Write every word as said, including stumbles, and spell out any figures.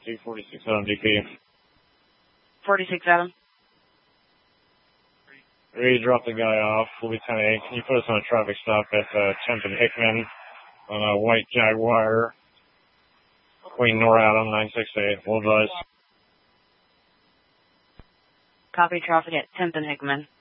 two forty-six Adam D P. forty-six Adam. Ready to drop the guy off. We'll be ten eight. Can you put us on a traffic stop at uh, tenth and Hickman on a white Jaguar, Queen Nor Adam nine six eight. We'll advise. Copy traffic at tenth and Hickman.